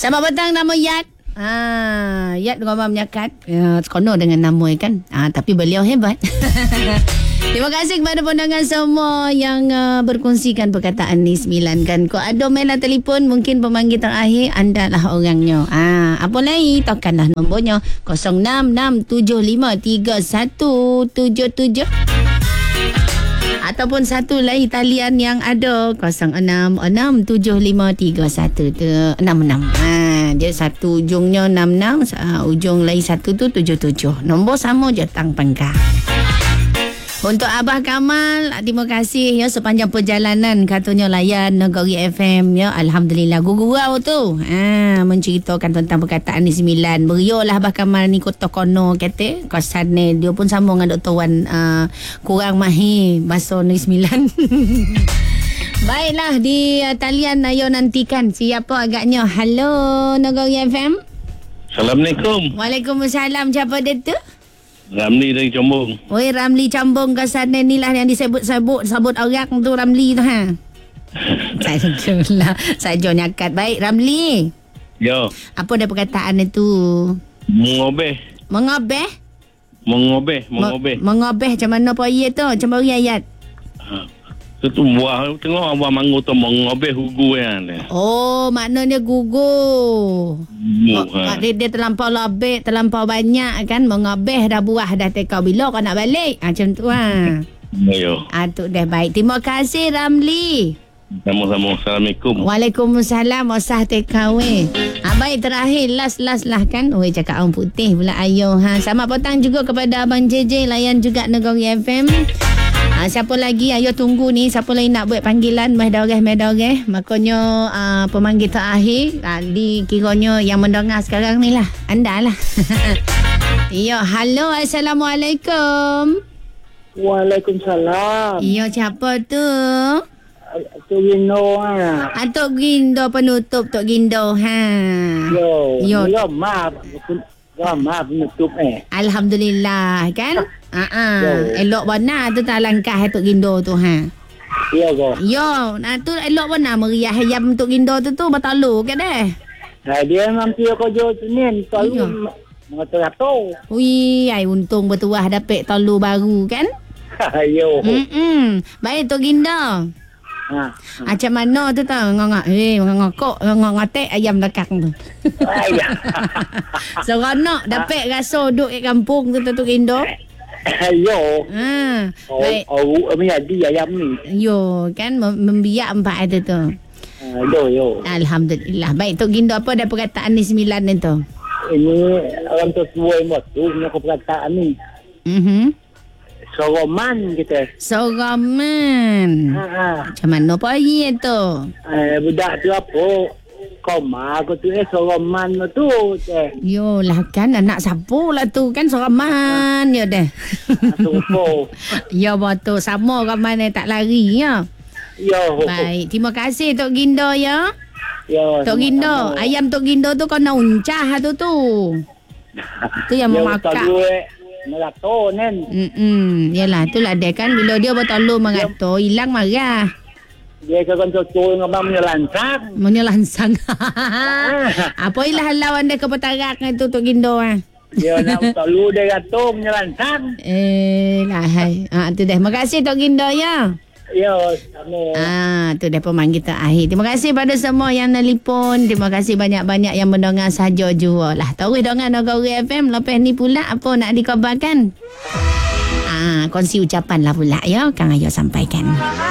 Selamat petang, nama Yat. Yat Roma menyakat. Sekono dengan nama kan. Tapi beliau hebat. Terima kasih kepada pandangan semua yang berkongsikan perkataan ni 9 kan. Kau ada mail telefon, mungkin pemanggil terakhir anda lah orangnya. Apa lagi? Tekanlah nombornya 0667531177. Ataupun satu lagi talian yang ada 0667531166. Dia satu ujungnya 66, ujung lagi satu tu 77. Nombor sama je tang pangkal. Untuk Abah Kamal, terima kasih ya sepanjang perjalanan katanya layan Negeri FM ya. Alhamdulillah gurau tu. Menceritakan tentang perkataan ni 9. Berialah Abah Kamal ni kota kono kata kosan ni dia pun sama dengan Dr. Wan kurang mahir bahasa ni 9. Baiklah di talian ayo nantikan siapa agaknya. Halo Negeri FM. Assalamualaikum. Waalaikumsalam. Siapa dia tu? Ramli dari Combong. Oi, Ramli Combong ke sana ni lah yang disebut-sebut sabut orang tu Ramli tu Saya nyakat. Baik Ramli. Yo. Apa dia perkataan itu? Mengobeh. Mengobeh? Mengobeh. Mengobeh macam mana apa ia tu? Macam bagi ayat. Itu buah tengok buah mangga tu mengobeh hugu kan. Oh, maknanya gugur. Dia terlampau lebih, terlampau banyak kan. Mengobeh dah buah dah tekau bila kau nak balik. Macam tu Yo. Tu dah baik. Terima kasih Ramli. Sama-sama. Assalamualaikum. Waalaikumsalam. Osah tekau baik terakhir last lah kan. Cakap orang putih pula ayo Selamat petang juga kepada Abang JJ layan juga Negeri FM. Siapa lagi? Ayo tunggu ni. Siapa lagi nak buat panggilan? Medoreh. Makanya pemanggil terakhir dikiranya yang mendengar sekarang ni lah. Anda lah. Ya, halo. Assalamualaikum. Waalaikumsalam. Ya, siapa tu? Tok Gindo Tok Gindo penutup Tok Gindo Yo. Maaf penutup Alhamdulillah kan. Elok benar tu tak langkah Tok Gindo tu Ya go. Yo, tu elok benar meriah ayam Tok Gindo tu bertalu ke deh. Dia mampir kerja Senin talu mengatur. Ui, untung bertuah dapat talu baru kan. Yo. Baik Tok Gindo. Macam mana tu tau ngangak ngatek ayam lekak tu. Seronok dapat rasa duduk kat kampung tu Tok Gindo. Yo. Baik. Menjadi ayam ni. Yo, kan membiak empat ada tu. Yo. Alhamdulillah. Baik Tok Gindo, apa dah perkataan ni 9 ni tu? Ini orang tua yang buat tu punya perkataan ni. Soroman kita. Soroman. Macam mana apa ye tu? Budak tu apa? Koma aku tu soroman tu. Yo lah kan anak siapa lah tu kan soroman ya deh. Sungpo. Ya betul sama ramai tak lari ya. Yo. Baik, terima kasih Tok Gindo ya. Yo. Tok Gindo, ayam Tok Gindo tu kena uncah tu. Tu yang memakan. Merato kan. Yalah itulah dia kan bila dia bertolong mengatur hilang marah. Dia kan cocok dengan abang menyelansang. Apa ilah lawan dia ke petarak itu Tok Gindo Dia nak tolong dia kata menyelansang. Tu dah. Makasih Tok Gindo ya. Ya, sama. Tu dah pemanggil terakhir. Terima kasih pada semua yang nelipon. Terima kasih banyak-banyak yang mendengar sahaja jua lah. Terus dengar Negeri FM. Lepas ni pula apa nak dikabarkan? Kongsi ucapan lah pula ya. Kang Ayo sampaikan.